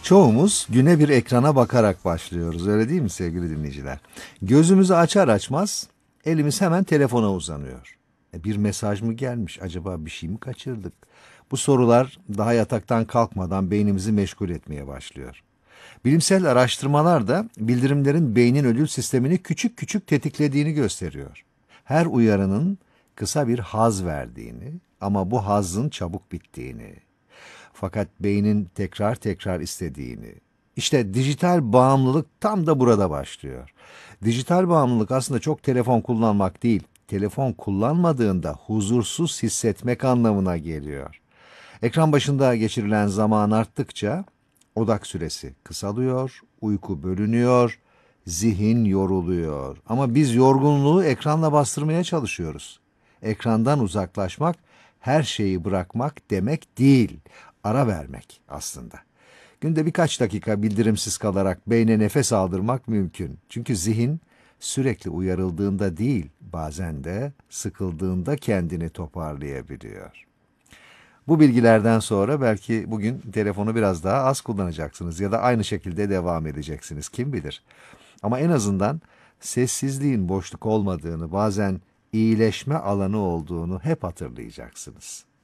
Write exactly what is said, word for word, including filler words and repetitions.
Çoğumuz güne bir ekrana bakarak başlıyoruz, öyle değil mi sevgili dinleyiciler? Gözümüzü açar açmaz elimiz hemen telefona uzanıyor. E, bir mesaj mı gelmiş, acaba bir şey mi kaçırdık? Bu sorular daha yataktan kalkmadan beynimizi meşgul etmeye başlıyor. Bilimsel araştırmalar da bildirimlerin beynin ödül sistemini küçük küçük tetiklediğini gösteriyor. Her uyarının kısa bir haz verdiğini ama bu hazın çabuk bittiğini, fakat beynin tekrar tekrar istediğini. İşte dijital bağımlılık tam da burada başlıyor. Dijital bağımlılık aslında çok telefon kullanmak değil, telefon kullanmadığında huzursuz hissetmek anlamına geliyor. Ekran başında geçirilen zaman arttıkça odak süresi kısalıyor, uyku bölünüyor, zihin yoruluyor. Ama biz yorgunluğu ekranla bastırmaya çalışıyoruz. Ekrandan uzaklaşmak her şeyi bırakmak demek değil, ara vermek aslında. Günde birkaç dakika bildirimsiz kalarak beyne nefes aldırmak mümkün. Çünkü zihin sürekli uyarıldığında değil, bazen de sıkıldığında kendini toparlayabiliyor. Bu bilgilerden sonra belki bugün telefonu biraz daha az kullanacaksınız ya da aynı şekilde devam edeceksiniz, kim bilir. Ama en azından sessizliğin boşluk olmadığını, bazen iyileşme alanı olduğunu hep hatırlayacaksınız.